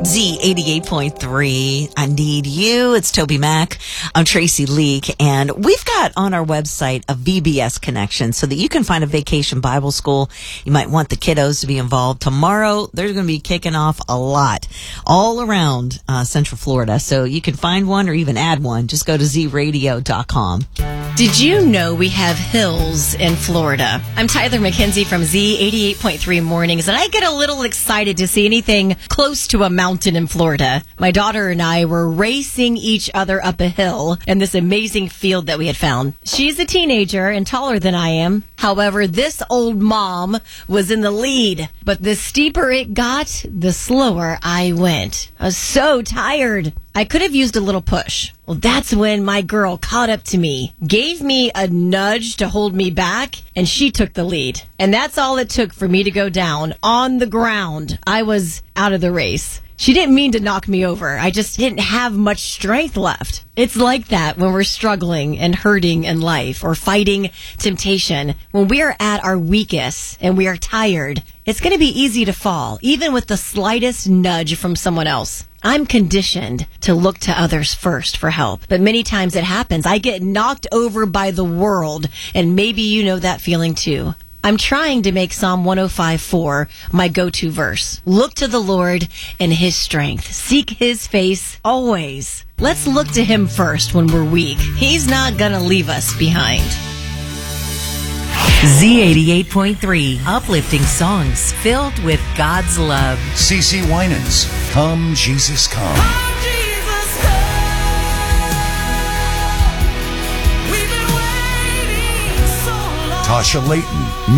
Z88.3. I need you. It's Toby Mac. I'm Tracy Leak, and we've got on our website a VBS connection so that you can find a vacation Bible school. You might want the kiddos to be involved. Tomorrow, they're going to be kicking off a lot all around Central Florida. So you can find one or even add one. Just go to zradio.com. Did you know we have hills in Florida? I'm Tyler McKenzie from Z88.3 Mornings, and I get a little excited to see anything close to a mountain in Florida. My daughter and I were racing each other up a hill in this amazing field that we had found. She's a teenager and taller than I am. However, this old mom was in the lead, but the steeper it got, the slower I went. I was so tired. I could have used a little push. Well, that's when my girl caught up to me, gave me a nudge to hold me back, and she took the lead. And that's all it took for me to go down on the ground. I was out of the race. She didn't mean to knock me over. I just didn't have much strength left. It's like that when we're struggling and hurting in life or fighting temptation. When we are at our weakest and we are tired, it's going to be easy to fall, even with the slightest nudge from someone else. I'm conditioned to look to others first for help, but many times it happens. I get knocked over by the world, and maybe you know that feeling too. I'm trying to make Psalm 105:4 my go-to verse. Look to the Lord and His strength. Seek His face always. Let's look to Him first when we're weak. He's not gonna leave us behind. Z88.3, uplifting songs filled with God's love. CeCe Winans, Come Jesus Come. Tasha Layton,